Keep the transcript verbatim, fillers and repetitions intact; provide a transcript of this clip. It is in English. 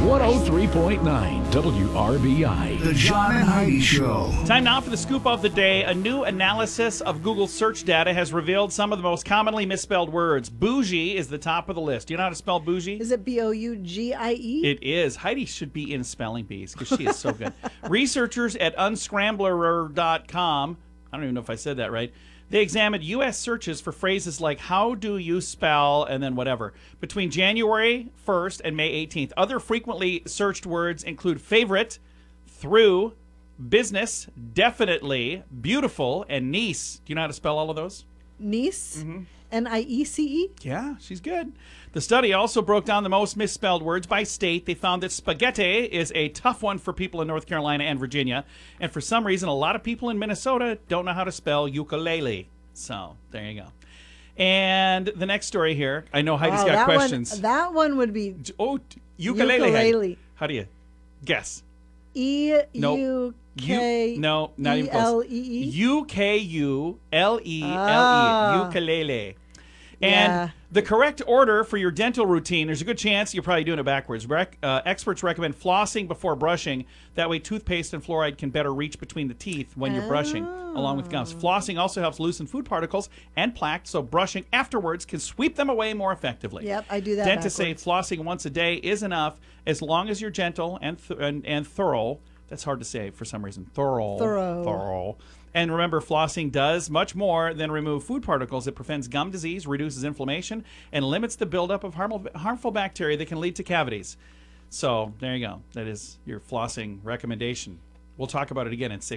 one oh three point nine W R B I. The John and Heidi Show. Time now for the scoop of the day. A new analysis of Google search data has revealed some of the most commonly misspelled words. Bougie is the top of the list. Do you know how to spell bougie? Is it B O U G I E? It is. Heidi should be in spelling bees because she is so good. Researchers at unscrambler dot com, I don't even know if I said that right, they examined U S searches for phrases like, how do you spell, and then whatever, between January first and May eighteenth. Other frequently searched words include favorite, through, business, definitely, beautiful, and niece. Do you know how to spell all of those? Niece? Mm-hmm. N I E C E? Yeah, she's good. The study also broke down the most misspelled words by state. They found that spaghetti is a tough one for people in North Carolina and Virginia. And for some reason, a lot of people in Minnesota don't know how to spell ukulele. So there you go. And the next story here, I know Heidi's Wow, got that questions. One, that one would be Oh, ukulele. ukulele. How do you guess? E Nope. U K U, no, not even E close. L E E? U K U L E L E. Ah. Ukulele. Yeah. And the correct order for your dental routine, there's a good chance you're probably doing it backwards. Rec- uh, experts recommend flossing before brushing. That way toothpaste and fluoride can better reach between the teeth when you're brushing, along with gums. Flossing also helps loosen food particles and plaque, so brushing afterwards can sweep them away more effectively. Yep, I do that Dentists say backwards. flossing once a day is enough as long as you're gentle and, th- and, and thorough. That's hard to say for some reason. Thorough. Thorough. Thorough. And remember, flossing does much more than remove food particles. It prevents gum disease, reduces inflammation, and limits the buildup of harmful, harmful bacteria that can lead to cavities. So there you go. That is your flossing recommendation. We'll talk about it again in six